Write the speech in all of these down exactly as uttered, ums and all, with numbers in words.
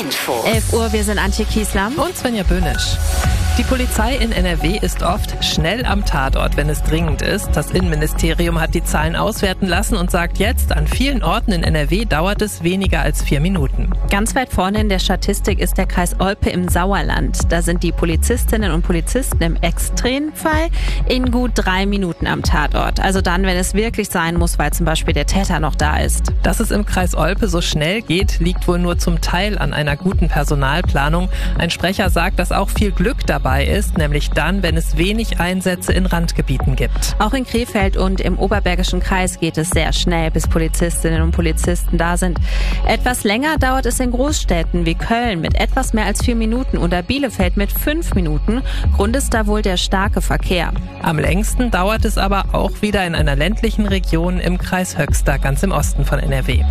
Info. elf Uhr, wir sind Antje Kiesler und Svenja Böhnisch. Die Polizei in N R W ist oft schnell am Tatort, wenn es dringend ist. Das Innenministerium hat die Zahlen auswerten lassen und sagt jetzt, an vielen Orten in N R W dauert es weniger als vier Minuten. Ganz weit vorne in der Statistik ist der Kreis Olpe im Sauerland. Da sind die Polizistinnen und Polizisten im Extremfall in gut drei Minuten am Tatort. Also dann, wenn es wirklich sein muss, weil zum Beispiel der Täter noch da ist. Dass es im Kreis Olpe so schnell geht, liegt wohl nur zum Teil an einer guten Personalplanung. Ein Sprecher sagt, dass auch viel Glück dabei ist, nämlich dann, wenn es wenig Einsätze in Randgebieten gibt. Auch in Krefeld und im Oberbergischen Kreis geht es sehr schnell, bis Polizistinnen und Polizisten da sind. Etwas länger dauert es in Großstädten wie Köln mit etwas mehr als vier Minuten oder Bielefeld mit fünf Minuten. Grund ist da wohl der starke Verkehr. Am längsten dauert es aber auch wieder in einer ländlichen Region im Kreis Höxter, ganz im Osten von N R W.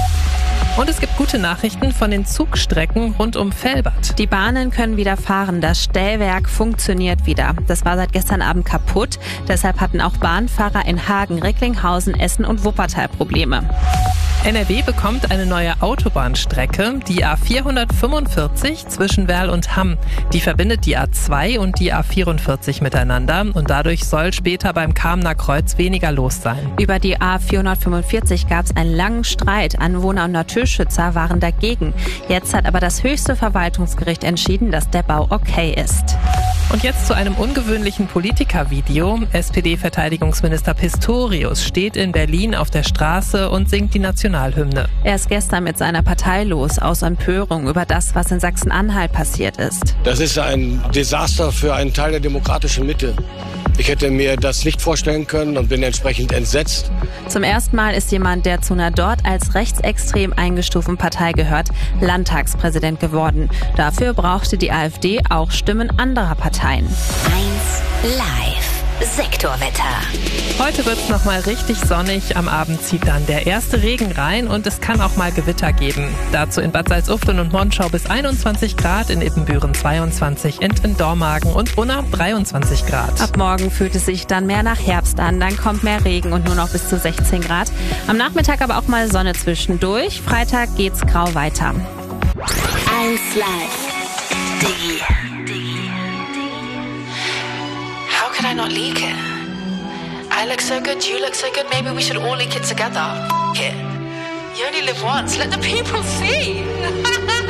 Und es gibt gute Nachrichten von den Zugstrecken rund um Velbert. Die Bahnen können wieder fahren. Das Stellwerk funktioniert wieder. Das war seit gestern Abend kaputt. Deshalb hatten auch Bahnfahrer in Hagen, Recklinghausen, Essen und Wuppertal Probleme. N R W bekommt eine neue Autobahnstrecke, die A vierhundertfünfundvierzig zwischen Werl und Hamm. Die verbindet die A zwei und die A vierundvierzig miteinander und dadurch soll später beim Kamener Kreuz weniger los sein. Über die A vierhundertfünfundvierzig gab es einen langen Streit. Anwohner und Naturschützer waren dagegen. Jetzt hat aber das höchste Verwaltungsgericht entschieden, dass der Bau okay ist. Und jetzt zu einem ungewöhnlichen Politikervideo. S P D-Verteidigungsminister Pistorius steht in Berlin auf der Straße und singt die Nationalhymne. Er ist gestern mit seiner Partei los, aus Empörung über das, was in Sachsen-Anhalt passiert ist. Das ist ein Desaster für einen Teil der demokratischen Mitte. Ich hätte mir das nicht vorstellen können und bin entsprechend entsetzt. Zum ersten Mal ist jemand, der zu einer dort als rechtsextrem eingestuften Partei gehört, Landtagspräsident geworden. Dafür brauchte die AfD auch Stimmen anderer Parteien. eins Live. Sektorwetter. Heute wird es nochmal richtig sonnig. Am Abend zieht dann der erste Regen rein und es kann auch mal Gewitter geben. Dazu in Bad Salzuflen und Monschau bis einundzwanzig Grad, in Ippenbüren zweiundzwanzig, in Dormagen und Unna dreiundzwanzig Grad. Ab morgen fühlt es sich dann mehr nach Herbst an. Dann kommt mehr Regen und nur noch bis zu sechzehn Grad. Am Nachmittag aber auch mal Sonne zwischendurch. Freitag geht's grau weiter. eins Live. Diggi. How could I not leak it? I look so good, you look so good, maybe we should all leak it together. F it. You only live once, let the people see.